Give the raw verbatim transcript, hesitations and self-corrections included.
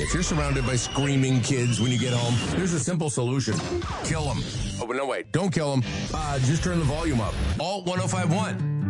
if you're surrounded by screaming kids when you get home, there's a simple solution. Kill them. Oh, but no, wait. Don't kill them. Uh, just turn the volume up. Alt ten fifty-one.